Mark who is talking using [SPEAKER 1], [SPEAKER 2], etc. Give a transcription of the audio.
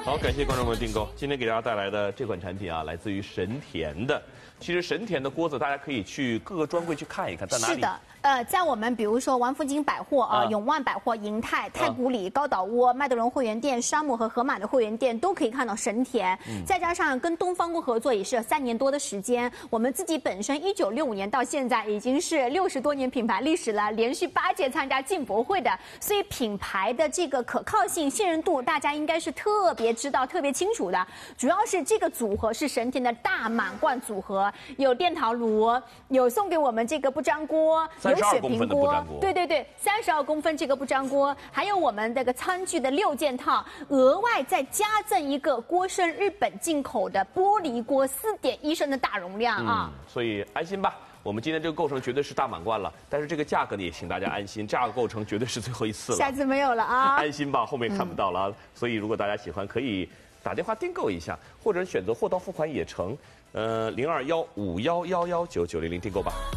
[SPEAKER 1] 好，感谢观众朋友订购。今天给大家带来的这款产品啊，来自于神田的。其实神田的锅子，大家可以去各个专柜去看一看，在哪里？
[SPEAKER 2] 是的。在我们比如说王府井百货永万百货、银泰、太古里、高岛屋、麦德伦会员店、山姆和盒马的会员店都可以看到神田。再加上跟东方锅合作也是3年多的时间，我们自己本身1965年到现在已经是60多年品牌历史了，连续8届参加进博会的，所以品牌的这个可靠性、信任度，大家应该是特别知道、特别清楚的。主要是这个组合是神田的大满贯组合，有电陶炉，有送给我们这个不粘锅。有水平锅，对，32公分这个不粘锅，还有我们这个餐具的6件套，额外再加赠一个锅身日本进口的玻璃锅，4.1升的大容量啊。
[SPEAKER 1] 所以安心吧，我们今天这个构成绝对是大满贯了，但是这个价格呢也请大家安心，这样的构成绝对是最后一次了，
[SPEAKER 2] 下次没有了啊，
[SPEAKER 1] 安心吧，后面看不到了啊。所以如果大家喜欢，可以打电话订购一下，或者选择货到付款也成，0215111990订购吧。